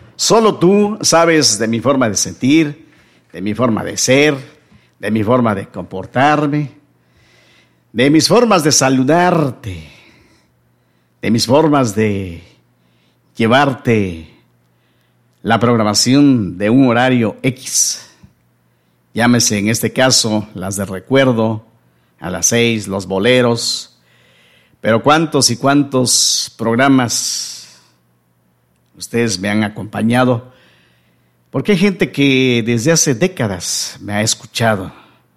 Solo tú sabes de mi forma de sentir, de mi forma de ser, de mi forma de comportarme, de mis formas de saludarte, de mis formas de llevarte la programación de un horario X. Llámese en este caso las de recuerdo, a las 6, los boleros. Pero cuántos y cuántos programas ustedes me han acompañado, porque hay gente que desde hace décadas me ha escuchado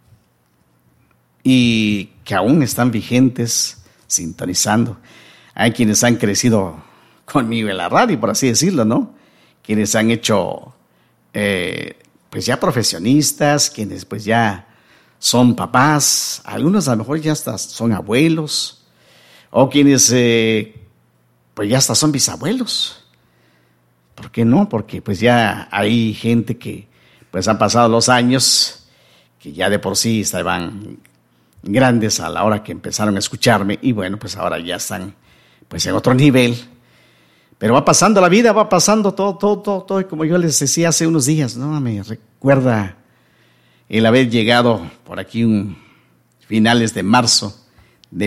y que aún están vigentes, sintonizando. Hay quienes han crecido conmigo en la radio, por así decirlo, ¿no? Quienes han hecho, pues ya profesionistas, quienes pues ya son papás, algunos a lo mejor ya hasta son abuelos, o quienes pues ya hasta son bisabuelos. ¿Por qué no? Porque pues ya hay gente que pues han pasado los años, que ya de por sí estaban grandes a la hora que empezaron a escucharme, y bueno, pues ahora ya están pues en otro nivel. Pero va pasando la vida, va pasando todo, y como yo les decía hace unos días, ¿no? Me recuerda el haber llegado por aquí finales de marzo de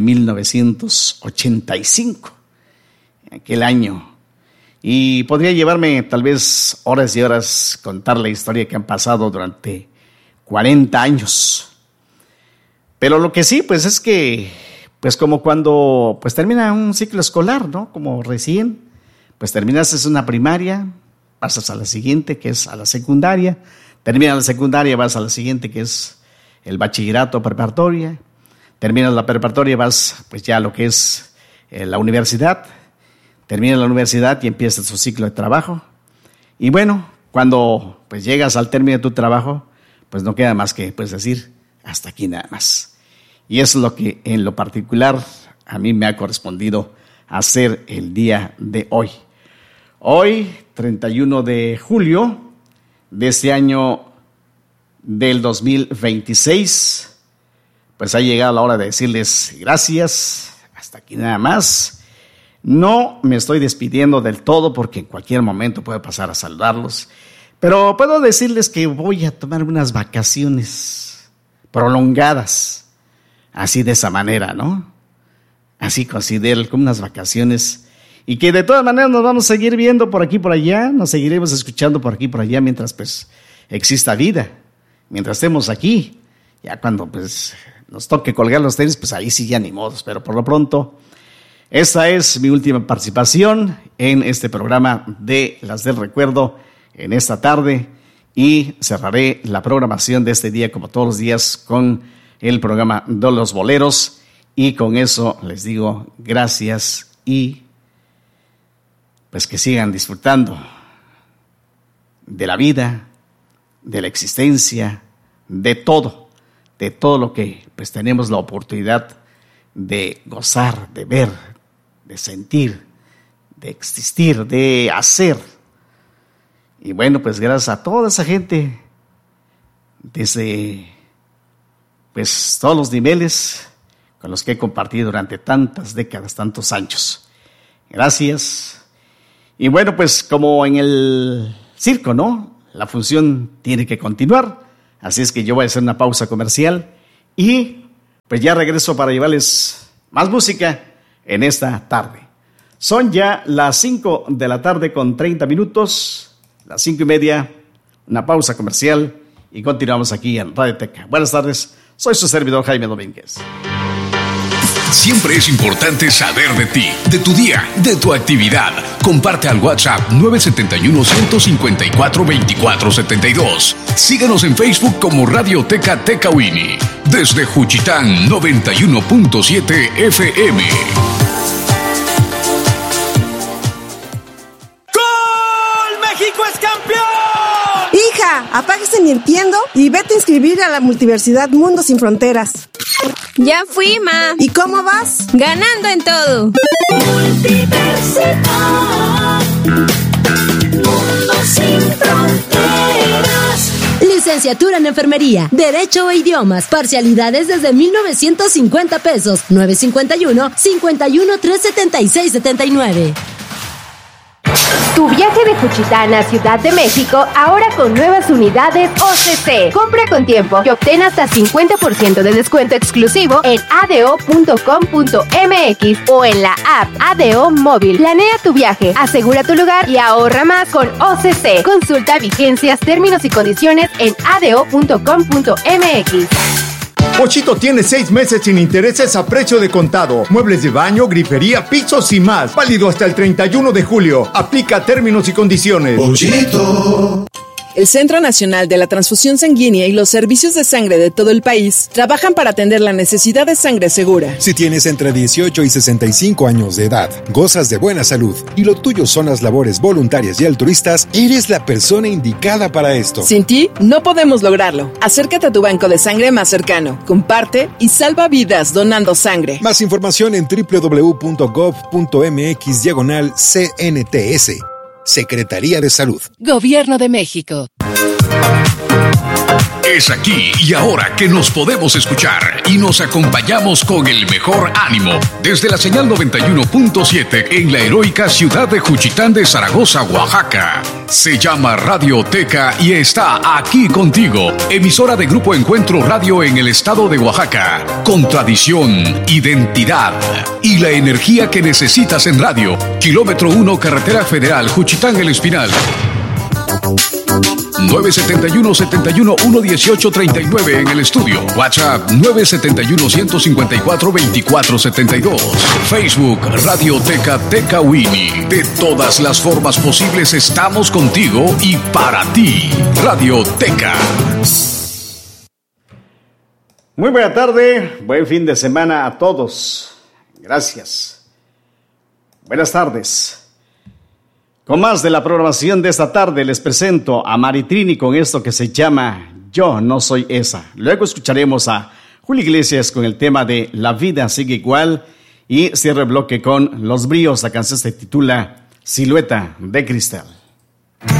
1985, aquel año. Y podría llevarme tal vez horas y horas contar la historia que han pasado durante 40 años. Pero lo que sí, pues es que, pues como cuando pues termina un ciclo escolar, ¿no? Como recién, pues terminaste una primaria, pasas a la siguiente, que es a la secundaria, terminas la secundaria, vas a la siguiente, que es el bachillerato preparatoria, terminas la preparatoria, vas pues ya a lo que es la universidad, terminas la universidad y empiezas tu ciclo de trabajo. Y bueno, cuando pues llegas al término de tu trabajo, pues no queda más que pues decir, hasta aquí nada más. Y eso es lo que en lo particular a mí me ha correspondido hacer el día de hoy. Hoy, 31 de julio de este año del 2026, pues ha llegado la hora de decirles gracias, hasta aquí nada más. No me estoy despidiendo del todo porque en cualquier momento puedo pasar a saludarlos, pero puedo decirles que voy a tomar unas vacaciones prolongadas, así de esa manera, ¿no? Así considero como unas vacaciones, y que de todas maneras nos vamos a seguir viendo por aquí por allá, nos seguiremos escuchando por aquí por allá mientras pues exista vida, mientras estemos aquí. Ya cuando pues nos toque colgar los tenis, pues ahí sí ya ni modos, pero por lo pronto esta es mi última participación en este programa de Las del Recuerdo en esta tarde, y cerraré la programación de este día como todos los días con el programa de los boleros, y con eso les digo gracias y pues que sigan disfrutando de la vida, de la existencia, de todo lo que pues tenemos la oportunidad de gozar, de ver, de sentir, de existir, de hacer. Y bueno, pues gracias a toda esa gente desde pues todos los niveles con los que he compartido durante tantas décadas, tantos años. Gracias. Y bueno, pues como en el circo, ¿no? La función tiene que continuar, así es que yo voy a hacer una pausa comercial y pues ya regreso para llevarles más música en esta tarde. Son ya las 5 de la tarde con 30 minutos, las 5:30, una pausa comercial y continuamos aquí en Radio Teca. Buenas tardes, soy su servidor Jaime Domínguez. Siempre es importante saber de ti, de tu día, de tu actividad. Comparte al WhatsApp 971-154-2472. Síguenos en Facebook como Radio Teca Tecauini. Desde Juchitán, 91.7 FM. ¡Gol! ¡México es campeón! Hija, apáguese Nintendo y vete a inscribir a la Multiversidad Mundo Sin Fronteras. Ya fui, ma. ¿Y cómo vas? Ganando en todo. Multiversidad, Mundo Sin Fronteras. Licenciatura en Enfermería, Derecho e Idiomas, parcialidades desde 1,950 pesos, 951-51-376-79. Tu viaje de Juchitán a Ciudad de México ahora con nuevas unidades OCC. Compra con tiempo y obtén hasta 50% de descuento exclusivo en ado.com.mx o en la app ADO Móvil. Planea tu viaje, asegura tu lugar y ahorra más con OCC. Consulta vigencias, términos y condiciones en ado.com.mx. Pochito tiene 6 meses sin intereses a precio de contado. Muebles de baño, grifería, pisos y más. Válido hasta el 31 de julio. Aplica términos y condiciones. Pochito. El Centro Nacional de la Transfusión Sanguínea y los servicios de sangre de todo el país trabajan para atender la necesidad de sangre segura. Si tienes entre 18 y 65 años de edad, gozas de buena salud y lo tuyo son las labores voluntarias y altruistas, eres la persona indicada para esto. Sin ti, no podemos lograrlo. Acércate a tu banco de sangre más cercano, comparte y salva vidas donando sangre. Más información en www.gov.mx/CNTS. Secretaría de Salud. Gobierno de México. Es aquí y ahora que nos podemos escuchar y nos acompañamos con el mejor ánimo desde la señal 91.7 en la heroica ciudad de Juchitán de Zaragoza, Oaxaca. Se llama Radioteca y está aquí contigo, emisora de Grupo Encuentro Radio en el estado de Oaxaca, con tradición, identidad y la energía que necesitas en radio. Kilómetro 1, Carretera Federal, Juchitán El Espinal. 971-71-118-39 en el estudio. WhatsApp 971-154-2472. Facebook Radioteca Tecawini. De todas las formas posibles estamos contigo y para ti. Radioteca. Muy buena tarde, buen fin de semana a todos. Gracias. Buenas tardes. Con más de la programación de esta tarde les presento a Maritrini con esto que se llama Yo no soy esa. Luego escucharemos a Julio Iglesias con el tema de La vida sigue igual y cierre el bloque con Los Bríos. La canción se titula Silueta de Cristal.